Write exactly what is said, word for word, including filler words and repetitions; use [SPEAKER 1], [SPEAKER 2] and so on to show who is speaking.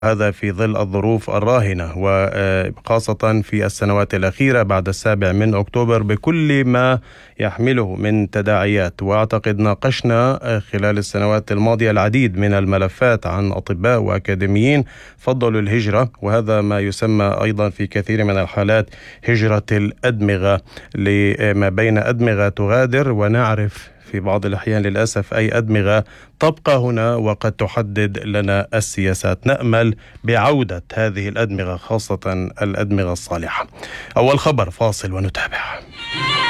[SPEAKER 1] هذا في ظل الظروف الراهنة، وخاصة في السنوات الأخيرة بعد السابع من أكتوبر بكل ما يحمله من تداعيات. وأعتقد ناقشنا خلال السنوات الماضية العديد من الملفات عن أطباء وأكاديميين فضلوا الهجرة، وهذا ما يسمى أيضا في كثير من الحالات هجرة الأدمغة، لما بين أدمغة تغادر ونعرف في بعض الأحيان للأسف أي أدمغة تبقى هنا وقد تحدد لنا السياسات. نأمل بعودة هذه الأدمغة، خاصة الأدمغة الصالحة. أول خبر فاصل ونتابع.